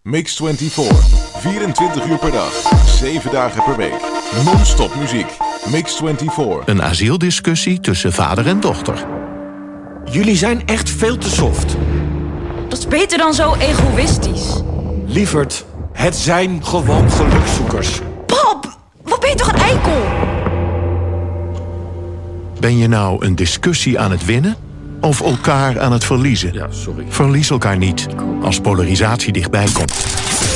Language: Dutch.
Mix24. 24 uur per dag. 7 dagen per week. Non-stop muziek. Mix24. Een asieldiscussie tussen vader en dochter. Jullie zijn echt veel te soft. Dat is beter dan zo egoïstisch. Lieverd, het zijn gewoon gelukzoekers. Pap, wat ben je toch een eikel? Ben je nou een discussie aan het winnen of elkaar aan het verliezen? Ja, sorry. Verlies elkaar niet als polarisatie dichtbij komt.